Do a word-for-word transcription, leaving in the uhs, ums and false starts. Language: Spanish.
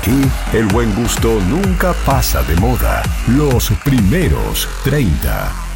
Aquí, el buen gusto nunca pasa de moda. Los primeros treinta.